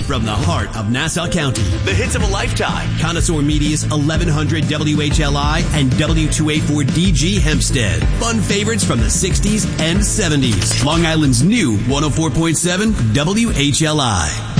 from the heart of Nassau County. The hits of a lifetime. Connoisseur Media's 1100 WHLI and W284DG Hempstead. Fun favorites from the 60s and 70s. Long Island's new 104.7 WHLI.